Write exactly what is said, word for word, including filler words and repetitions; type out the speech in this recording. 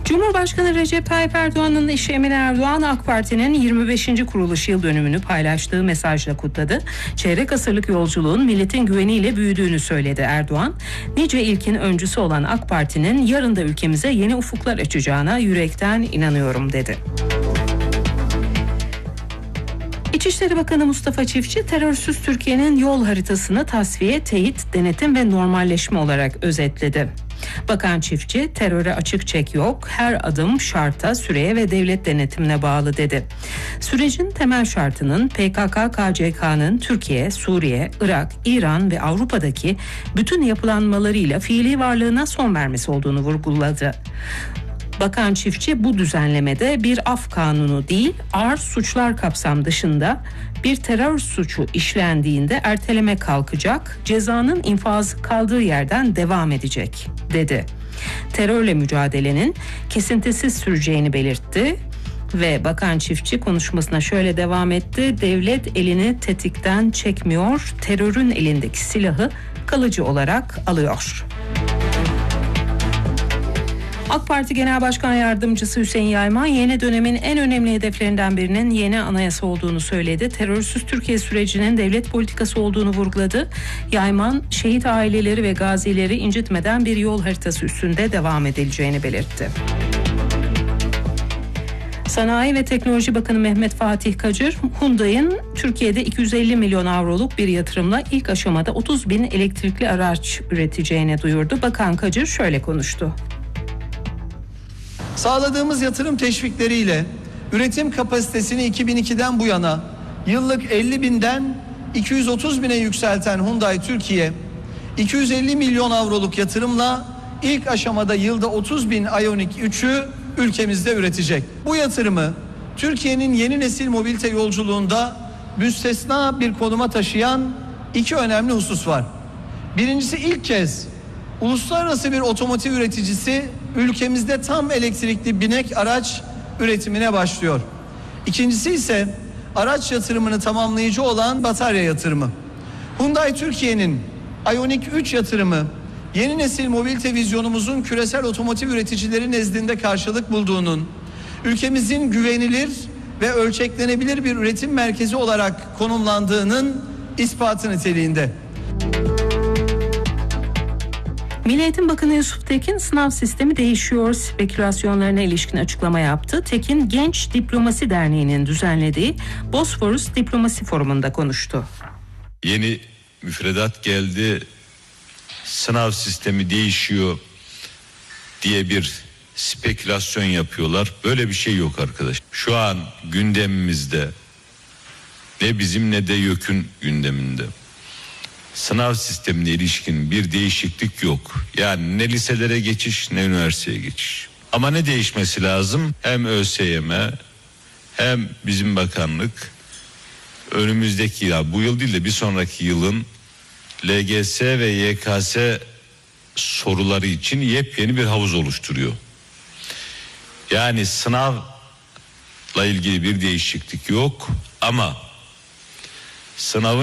Cumhurbaşkanı Recep Tayyip Erdoğan'ın eşi Emine Erdoğan, AK Parti'nin yirmi beşinci kuruluş yıl dönümünü paylaştığı mesajla kutladı. Çeyrek asırlık yolculuğun milletin güveniyle büyüdüğünü söyledi Erdoğan. Nice ilkin öncüsü olan AK Parti'nin yarın da ülkemize yeni ufuklar açacağına yürekten inanıyorum dedi. İçişleri Bakanı Mustafa Çiftçi, terörsüz Türkiye'nin yol haritasını tasfiye, teyit, denetim ve normalleşme olarak özetledi. Bakan Çiftçi, teröre açık çek yok, her adım şarta, süreye ve devlet denetimine bağlı dedi. Sürecin temel şartının P K K K C K'nın Türkiye, Suriye, Irak, İran ve Avrupa'daki bütün yapılanmalarıyla fiili varlığına son vermesi olduğunu vurguladı. Bakan Çiftçi, bu düzenlemede bir af kanunu değil, ağır suçlar kapsam dışında bir terör suçu işlendiğinde erteleme kalkacak, cezanın infazı kaldığı yerden devam edecek dedi. Terörle mücadelenin kesintisiz süreceğini belirtti ve Bakan Çiftçi konuşmasına şöyle devam etti: devlet elini tetikten çekmiyor, terörün elindeki silahı kalıcı olarak alıyor. AK Parti Genel Başkan Yardımcısı Hüseyin Yayman, yeni dönemin en önemli hedeflerinden birinin yeni anayasa olduğunu söyledi. Terörsüz Türkiye sürecinin devlet politikası olduğunu vurguladı. Yayman, şehit aileleri ve gazileri incitmeden bir yol haritası üstünde devam edileceğini belirtti. Sanayi ve Teknoloji Bakanı Mehmet Fatih Kacır, Hyundai'nin Türkiye'de iki yüz elli milyon avroluk bir yatırımla ilk aşamada otuz bin elektrikli araç üreteceğini duyurdu. Bakan Kacır şöyle konuştu. Sağladığımız yatırım teşvikleriyle üretim kapasitesini iki bin ikiden bu yana yıllık elli binden iki yüz otuz bine yükselten Hyundai Türkiye, iki yüz elli milyon avroluk yatırımla ilk aşamada yılda otuz bin Ioniq üçü ülkemizde üretecek. Bu yatırımı Türkiye'nin yeni nesil mobilite yolculuğunda müstesna bir konuma taşıyan iki önemli husus var. Birincisi, ilk kez uluslararası bir otomotiv üreticisi ülkemizde tam elektrikli binek araç üretimine başlıyor. İkincisi ise araç yatırımını tamamlayıcı olan batarya yatırımı. Hyundai Türkiye'nin Ioniq üç yatırımı yeni nesil mobilite vizyonumuzun küresel otomotiv üreticileri nezdinde karşılık bulduğunun, ülkemizin güvenilir ve ölçeklenebilir bir üretim merkezi olarak konumlandığının ispatı niteliğinde. Milli Eğitim Bakanı Yusuf Tekin, sınav sistemi değişiyor spekülasyonlarına ilişkin açıklama yaptı. Tekin, Genç Diplomasi Derneği'nin düzenlediği Bosforus Diplomasi Forumu'nda konuştu. Yeni müfredat geldi, sınav sistemi değişiyor diye bir spekülasyon yapıyorlar. Böyle bir şey yok arkadaş. Şu an gündemimizde, ne bizim ne de YÖK'ün gündeminde, sınav sistemine ilişkin bir değişiklik yok. Yani ne liselere geçiş ne üniversiteye geçiş. Ama ne değişmesi lazım? Hem ÖSYM hem bizim bakanlık önümüzdeki, ya bu yıl değil de bir sonraki yılın L G S ve Y K S soruları için yepyeni bir havuz oluşturuyor. Yani sınavla ilgili bir değişiklik yok ama sınavın